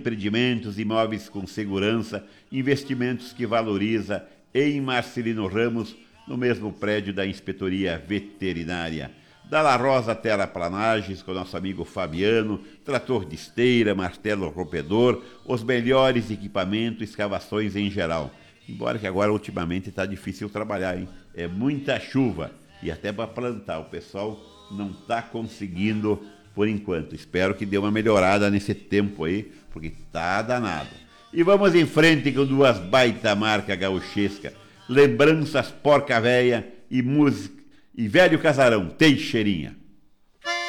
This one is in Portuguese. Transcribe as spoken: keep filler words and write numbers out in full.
empreendimentos, imóveis com segurança, investimentos que valoriza em Marcelino Ramos, no mesmo prédio da Inspetoria Veterinária. Da La Rosa Terraplanagens, com nosso amigo Fabiano, trator de esteira, martelo rompedor, os melhores equipamentos, escavações em geral. Embora que agora ultimamente está difícil trabalhar, hein? É muita chuva e até para plantar o pessoal não está conseguindo por enquanto. Espero que dê uma melhorada nesse tempo aí, porque tá danado. E vamos em frente com duas baita marca gauchesca, Lembranças Porca Véia e música e Velho Casarão, Teixeirinha.